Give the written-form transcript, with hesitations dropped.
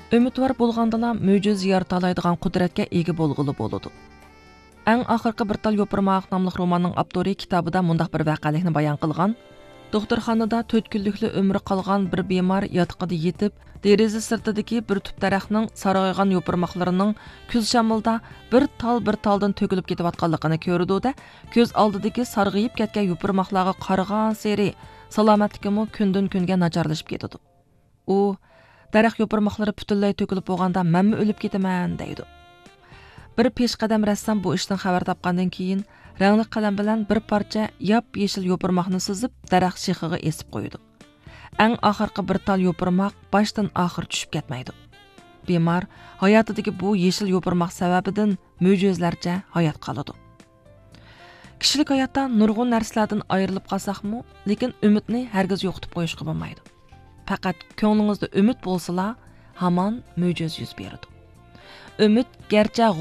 Ümidvar bo'lgandala möjüz yaratalaydigan qudratga ega bo'lg'ili bo'ladi. Eng oxirgi bir tal yo'pirmoq nomli romanning avtori kitobida mundaq bir voqelikni bayon qilgan. Doktorxonada 4 kunlikli umri qolgan bir bemor yotqida yetib, deraza sirtidagi bir tub daraxtning sarg'aygan yo'pirmoqlarining kuz shamilda bir taldan to'kilib ketayotganligini ko'rdi-da, ko'z oldidagi sarg'ayib ketgan yo'pirmoqlarga qaragan seri salomatligimi kundan kunga nacharlashib ketadi. U daraxt yo'pirmoqlari butunlay to'kilib bo'lganda men o'lib ketaman deydi. Bir peshqadam rassom bu ishdan xabar topgandan keyin rangli qalam bilan bir parcha yop-yeshil yo'pirmoqni suzib daraxt shixiga esib qo'ydi. Eng oxirgi bir tal yo'pirmoq boshdan oxir tushib ketmaydi. Bemor hayotidagi bu yeshil yo'pirmoq sababidan mo'jizlarcha hayot qoladi. Kishilik hayotda nurg'un narsalardan ayrilib qolsaqmi, lekin umidni hargiz yo'qotib qo'yishga bo'lmaydi. Faqat ko'nglingizda umid bo'lsa-la, hamon mo'jiz yuz beradi. Umid garchi